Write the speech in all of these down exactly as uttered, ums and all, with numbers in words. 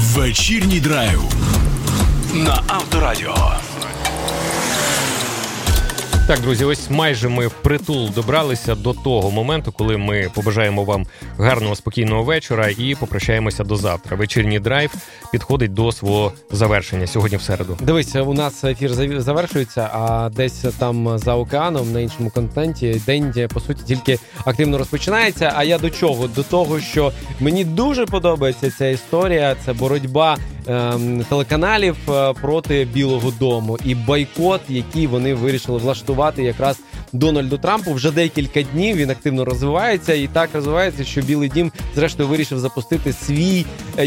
Вечірній драйв на Авторадіо. Так, друзі, ось майже ми впритул добралися до того моменту, коли ми побажаємо вам гарного, спокійного вечора і попрощаємося до завтра. Вечірній драйв підходить до свого завершення сьогодні в середу. Дивись, у нас ефір завершується, а десь там за океаном, на іншому континенті, день, по суті, тільки активно розпочинається. А я до чого? До того, що мені дуже подобається ця історія, це боротьба ем, телеканалів проти Білого дому і бойкот, який вони вирішили влаштувати якраз Дональду Трампу. Вже декілька днів він активно розвивається, і так розвивається, що Білий дім зрештою вирішив запустити свій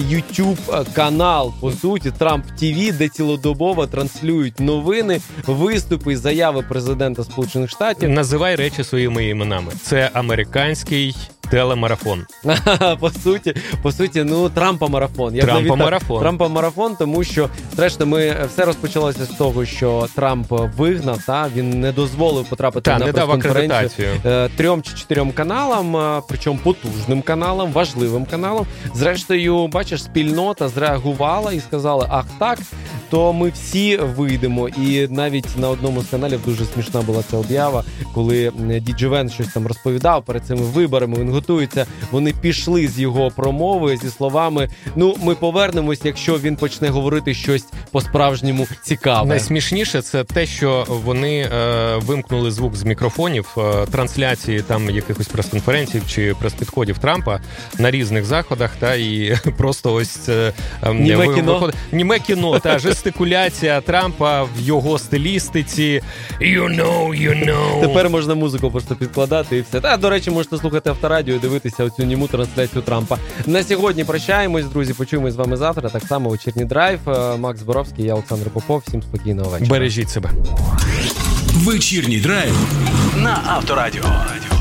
YouTube-канал, по суті, Трамп ті ві, де цілодобово транслюють новини, виступи, заяви президента Сполучених Штатів. Називай речі своїми іменами. Це американський телемарафон. По суті, по суті, ну, Трампа-марафон. Трампа-марафон. Трампа-марафон, тому що, зрештою, ми, все розпочалося з того, що Трамп вигнав, та, він не дозволив потрапити та, на не прес-конференцію трьом чи чотирьом каналам, причому потужним каналам, важливим каналам. Зрештою, бачиш, спільнота зреагувала і сказала, ах так, то ми всі вийдемо. І навіть на одному з каналів дуже смішна була ця об'ява, коли Діджевен щось там розповідав перед цими виборами, він готується, вони пішли з його промови зі словами, ну, ми повернемось, якщо він почне говорити щось по-справжньому цікаве. Найсмішніше це те, що вони е, вимкнули звук з мікрофонів, е, трансляції там якихось прес-конференцій чи прес-підходів Трампа на різних заходах, та і просто ось е, е, німе ви, кіно. Виходить, німе кіно, та жестикуляція Трампа в його стилістиці. You know, you know. Тепер можна музику просто підкладати і все. Та, до речі, можете слухати Авторадіо і дивитися оцю німу трансляцію Трампа. На сьогодні прощаємось, друзі, почуємось з вами завтра. Так само вечірній драйв. Макс Зборовський, я Олександр Попов. Всім спокійного вечора. Бережіть себе. Вечірній драйв на Авторадіо.